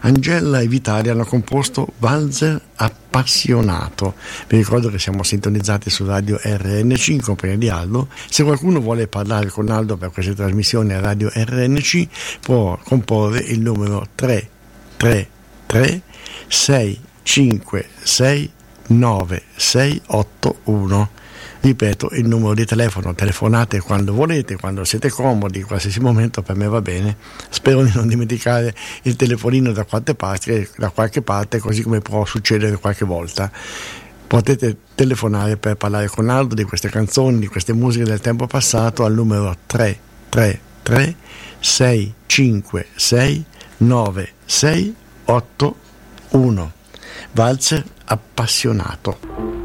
Angela e Vitalia hanno composto Valzer Appassionato. Vi ricordo che siamo sintonizzati su Radio RNC in compagnia di Aldo. Se qualcuno vuole parlare con Aldo per queste trasmissioni a Radio RNC può comporre il numero 333 656 9681. Ripeto il numero di telefono, telefonate quando volete, quando siete comodi, in qualsiasi momento, per me va bene. Spero di non dimenticare il telefonino da qualche parte, così come può succedere qualche volta. Potete telefonare per parlare con Aldo di queste canzoni, di queste musiche del tempo passato al numero 333 656 9681. Valzer Appassionato.